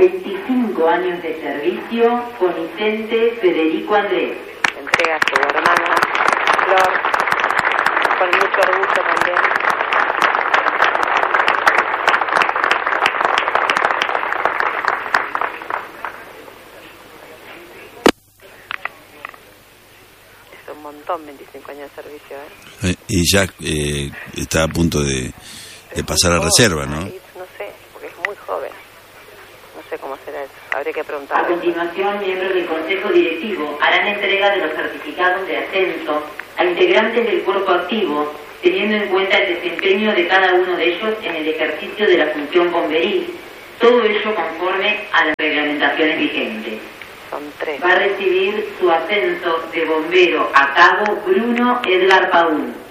25 años de servicio, Conicente Federico Andrés. Entrega a su hermana Flor, con mucho orgullo también. Es un montón, 25 años de servicio, Y ya está a punto de pasar a reserva, ¿no? No sé, porque es muy joven. No sé cómo será eso. Habría que preguntar. A continuación, miembros del Consejo Directivo harán entrega de los certificados de ascenso a integrantes del cuerpo activo, teniendo en cuenta el desempeño de cada uno de ellos en el ejercicio de la función bomberil, todo ello conforme a las reglamentaciones vigentes. Son 3. Va a recibir su ascenso de bombero a cabo Bruno Edgar Paúl.